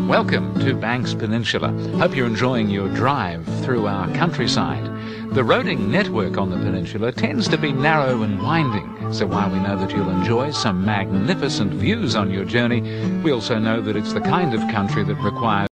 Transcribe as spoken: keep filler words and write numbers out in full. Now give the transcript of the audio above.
Welcome to Banks Peninsula. Hope you're enjoying your drive through our countryside. The roading network on the peninsula tends to be narrow and winding, so while we know that you'll enjoy some magnificent views on your journey, we also know that it's the kind of country that requires